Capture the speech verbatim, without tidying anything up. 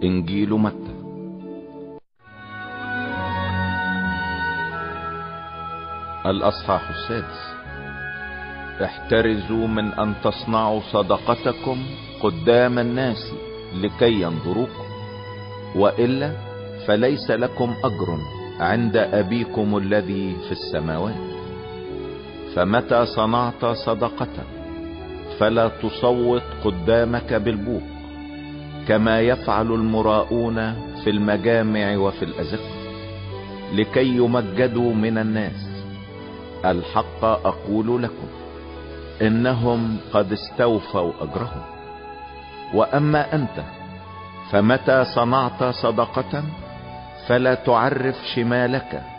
إنجيل متى. الأصحاح السادس. احترزوا من أن تصنعوا صدقتكم قدام الناس لكي ينظروكم، وإلا فليس لكم أجر عند أبيكم الذي في السماوات. فمتى صنعت صدقة فلا تصوت قدامك بالبوق كما يفعل المراؤون في المجامع وفي الأزقة لكي يمجدوا من الناس. الحق أقول لكم إنهم قد استوفوا أجرهم. وأما أنت فمتى صنعت صدقة فلا تعرف شمالك